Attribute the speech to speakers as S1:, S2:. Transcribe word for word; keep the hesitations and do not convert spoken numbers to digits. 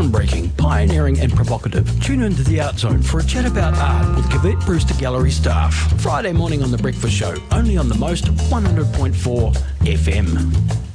S1: Groundbreaking, pioneering and provocative. Tune into the Art Zone for a chat about art with Cavett Brewster Gallery staff. Friday morning on The Breakfast Show, only on the Most one hundred point four F M.